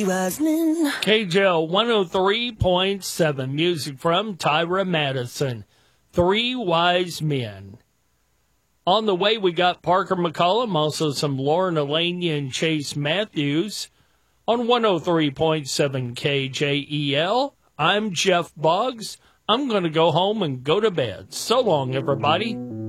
KJL 103.7, music from Tyra Madison, Three Wise Men. On the way, we got Parker McCollum, also some Lauren Elania and Chase Matthews on 103.7 KJEL. I'm Jeff Boggs. I'm going to go home and go to bed. So long, everybody.